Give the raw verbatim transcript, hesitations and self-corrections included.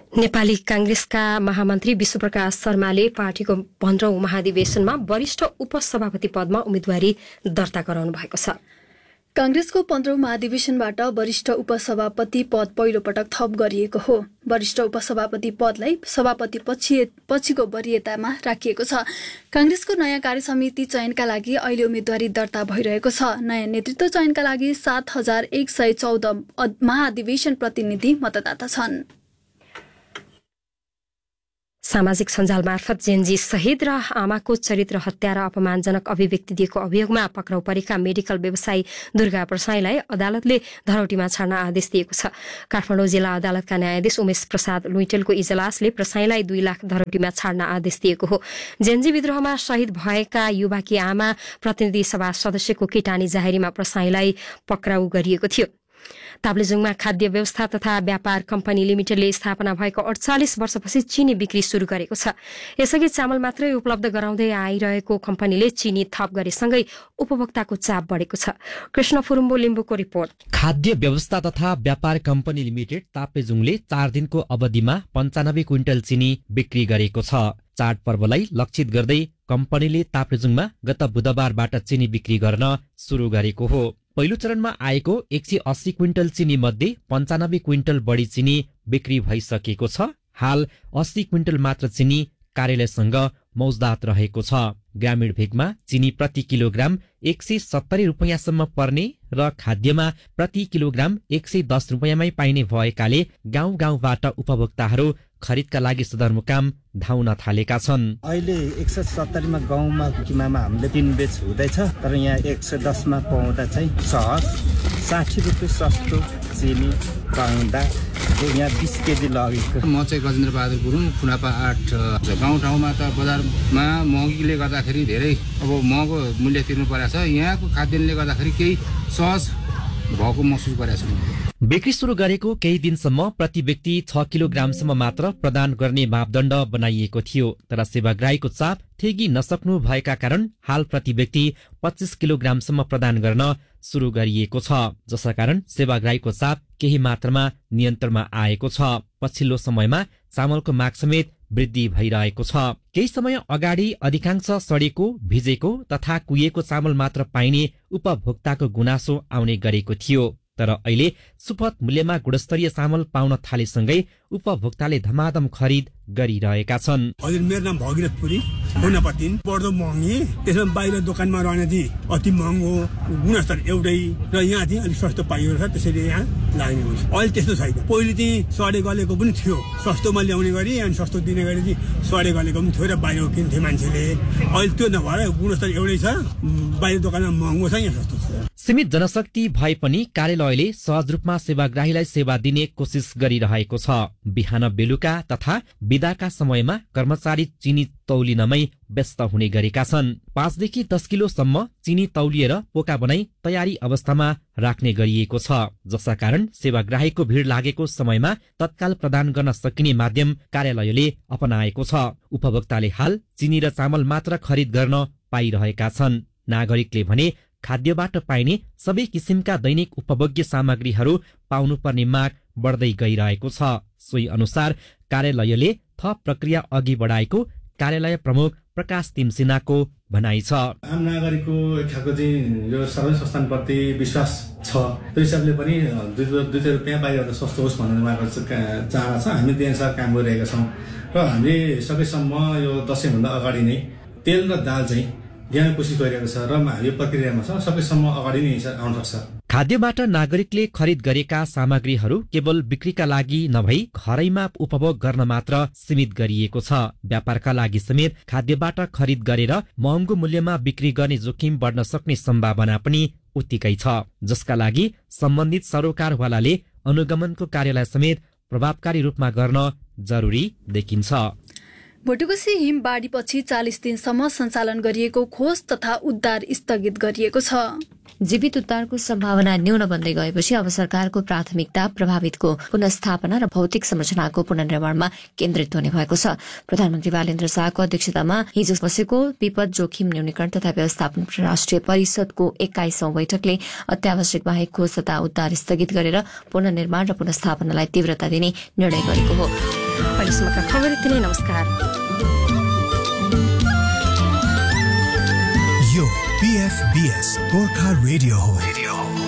नेपाली कांग्रेसका महामन्त्री विश्वप्रकाश शर्माले पार्टीको पन्ध्रौं महाधिवेशनमा वरिष्ठ उपसभापति पदमा उम्मेद्वारी दर्ता गराउनु भएको छ। कांग्रेसको पन्ध्रौं महाधिवेशनबाट वरिष्ठ उपसभापति पद पहिलो पटक थप गरिएको हो। वरिष्ठ उपसभापति पदलाई सभापति पछिको वरियतामा राखिएको छ। कांग्रेसको नयाँ कार्यसमिति चयनका लागि अहिले उम्मेद्वारी दर्ता भइरहेको छ। नयाँ नेतृत्व चयनका लागि सात हजार एक सय चौध महाधिवेशन प्रतिनिधि मतदाता छन्। सामाजिक सञ्जाल मार्फत जेनजी शहीद र आमाको चरित्र हत्या र अपमानजनक अभिव्यक्ति दिएको अभियोगमा पक्राउ परेका मेडिकल व्यवसायी दुर्गा प्रसाईलाई अदालतले धरौटीमा छाड्न आदेश दिएको छ। काठमाडौँ जिल्ला अदालतका न्यायाधीश उमेश प्रसाद लुइटेलको इजलासले प्रसाईलाई दुई लाख धरौटीमा छाड्न आदेश दिएको हो। जेनजी विद्रोहमा शहीद भएका युवाकी आमा प्रतिनिधि सभा सदस्यको किटानी जाहेरीमा प्रसाईलाई पक्राउ गरिएको थियो। ताप्लेजुङमा खाद्य व्यवस्था तथा व्यापार कम्पनी लिमिटेडले स्थापना भएको अडचालिस वर्षपछि चिनी बिक्री शुरू गरेको छ। यसअघि चामल मात्रै उपलब्ध गराउँदै आइरहेको कम्पनीले चिनी थप गरेसँगै उपभोक्ताको चाप बढेको छ। कृष्ण फुरुम्बो लिम्बुको रिपोर्ट। खाद्य व्यवस्था तथा व्यापार कम्पनी लिमिटेड ताप्लेजुङले चार दिनको अवधिमा पञ्चानब्बे क्विन्टल चिनी बिक्री गरेको छ। चाड पर्वलाई लक्षित गर्दै कम्पनीले ताप्लेजुङमा गत बुधबारबाट चिनी बिक्री गर्न शुरू गरेको हो। पहिलो चरणमा आएको एक सय अस्सी क्विन्टल चिनी मध्ये पञ्चानब्बे क्विन्टल बढी चिनी बिक्री भइसकेको छ। हाल अस्सी क्विन्टल मात्र चिनी कार्यालयसँग मौजदात रहेको छ। ग्रामीण भेगमा चिनी प्रति किलोग्राम एक सय सत्तरी रुपियाँसम्म पर्ने र खाद्यमा प्रति किलोग्राम एक सय दस रुपियाँमै पाइने भएकाले गाउँ गाउँबाट उपभोक्ताहरू खरिदका लागि सदरमुकाम धाउन थालेका छन्। अहिले एक सय सत्तरीमा गाउँमा किमामा हामीले तीन बेच हुँदैछ, तर यहाँ एक सय दसमा पाउँदा चाहिँ सहज साठी रुपियाँ सस्तो चिनी पाउँदा यहाँ बिस केजी लगेको। म चाहिँ गजेन्द्र बहादुर गुरुङ, खुनापा आठ। गाउँठाउँमा त बजारमा महँगीले गर्दाखेरि धेरै अब महँगो मूल्य तिर्नु परेको छ। यहाँको खाद्यान्नले गर्दाखेरि केही सहज भएको महसुस गरेको छ। बिक्री सुरु गरेको केही दिनसम्म प्रति व्यक्ति छ किलोग्रामसम्म मात्र प्रदान गर्ने मापदण्ड बनाइएको थियो, तर सेवाग्राहीको चाप ठेगी नसक्नु भएका कारण हाल प्रति व्यक्ति पच्चीस किलोग्रामसम्म प्रदान गर्न सुरु गरिएको छ, जसका कारण सेवाग्राहीको चाप केही मात्रामा नियन्त्रणमा आएको छ। पछिल्लो समयमा चामलको माग समेत वृद्धि भइरहेको छ। केही समय अगाडि अधिकांश सडेको, भिजेको तथा कुहिएको चामल मात्र पाइने उपभोक्ताको गुनासो आउने गरेको थियो, तर अहिले सुपथ मूल्यमा गुणस्तरीय चामल पाउन थालेसँगै उपभोक्ताले धमाधम खरिद गरिरहेका छन्। हजुर, मेरो नाम भगीरथ पुरी, हुनपतिन बढ्दो महँगी, त्यसमा बाहिर दोकानमा रहने चाहिँ अति महँगो, गुणस्तर एउटै र यहाँ चाहिँ अलिक सस्तो पाइएको छ, त्यसैले यहाँ लाग्ने हुन्छ। अहिले त्यस्तो छैन। पहिले चाहिँ सडे गलेको पनि थियो, सस्तोमा ल्याउने गरी अनि सस्तो दिने गरी चाहिँ सडे गलेको पनि थियो र बाहिर किन्थे मान्छेले। अहिले त्यो नभएर गुणस्तर एउटै छ, बाहिर दोकानमा महँगो छ, यहाँ सस्तो छ। सीमित जनशक्ति भए पनि कार्यालयले सहज रूपमा सेवाग्राहीलाई सेवा दिने कोसिस गरिरहेको छ। बिहान बेलुका तथा बिदाका समयमा कर्मचारी चिनी तौलिनमै व्यस्त हुने गरेका छन्। पाँचदेखि दस किलोसम्म चिनी तौलिएर पोका बनाई तयारी अवस्थामा राख्ने गरिएको छ, जसका कारण सेवाग्राहीको भीड़ लागेको समयमा तत्काल प्रदान गर्न सकिने माध्यम कार्यालयले अपनाएको छ। उपभोक्ताले हाल चिनी र चामल मात्र खरिद गर्न पाइरहेका छन्। नागरिकले भने खाद्यबाट पाइने सबै किसिमका दैनिक उपभोग्य सामग्रीहरू पाउनुपर्ने माग बढ्दै गइरहेको छ। सोही अनुसार कार्यालयले थप प्रक्रिया अघि बढाएको कार्यालय प्रमुख प्रकाश तिमसिनाको भनाइ छ। आम नागरिकको एक खालको चाहिँ यो सार्वजनिक संस्थानप्रति विश्वास छ, त्यो हिसाबले पनि दुई दुई सय रुपियाँ बाहिर सस्तो होस् भन्ने उहाँको चाहना छ। हामी त्यही अनुसार काम गरिरहेका छौँ र हामीले सकेसम्म यो दसैँभन्दा अगाडि नै तेल र दाल चाहिँ ल्याउने कोसिस गरिरहेको छ र यो प्रक्रियामा छ, सकेसम्म अगाडि नै आउन सक्छ। खाद्यबाट नागरिकले खरिद गरेका सामग्रीहरू केवल बिक्रीका लागि नभई घरैमा उपभोग गर्न मात्र सीमित गरिएको छ। व्यापारका लागि समेत खाद्यबाट खरिद गरेर महँगो मूल्यमा बिक्री गर्ने जोखिम बढ्न सक्ने सम्भावना पनि उत्तिकै छ, जसका लागि सम्बन्धित सरोकारवालाले अनुगमनको कार्यालय समेत प्रभावकारी रूपमा गर्न जरुरी देखिन्छ। भोटुकोशी हिमबाढीपछि चालिस दिनसम्म सञ्चालन गरिएको खोज तथा उद्धार स्थगित गरिएको छ। जीवित उद्धारको सम्भावना न्यून बन्दै गएपछि अब सरकारको प्राथमिकता प्रभावितको पुनस्थापना र भौतिक संरचनाको पुनर्निर्माणमा केन्द्रित हुने भएको छ। प्रधानमन्त्री बालेन्द्र शाहको अध्यक्षतामा हिजो बसेको विपद जोखिम न्यूनीकरण तथा व्यवस्थापन राष्ट्रिय परिषदको एक्काइसौं बैठकले अत्यावश्यक बाहेक खोज तथा उद्धार स्थगित गरेर पुनर्निर्माण र पुनस्थापनालाई तीव्रता दिने निर्णय गरेको हो। अहिलेसम्मका खबर यति नै। नमस्कार। यो पीएफबीएस गोर्खा रेडियो हो।